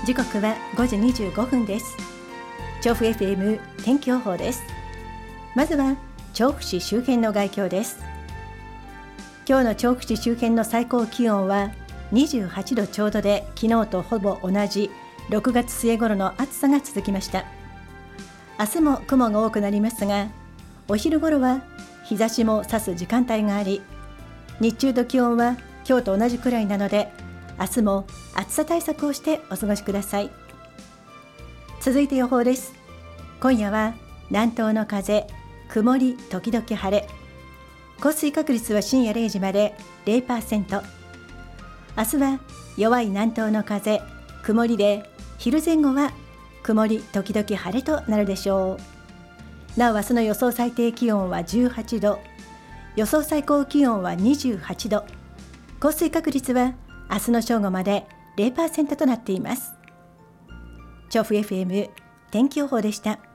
時刻は5時25分です。調布 FM 天気予報です。まずは調布市周辺の概況です。今日の調布市周辺の最高気温は28度ちょうどで、昨日とほぼ同じ6月末頃の暑さが続きました。明日も雲が多くなりますが、お昼頃は日差しも差す時間帯があり、日中と気温は今日と同じくらいなので、明日も暑さ対策をしてお過ごしください。続いて予報です。今夜は南東の風、曇り時々晴れ、降水確率は深夜0時まで 0%。 明日は弱い南東の風、曇りで、昼前後は曇り時々晴れとなるでしょう。なお明日の予想最低気温は18度、予想最高気温は28度、降水確率は明日の正午まで 0% となっています。調布 FM 天気予報でした。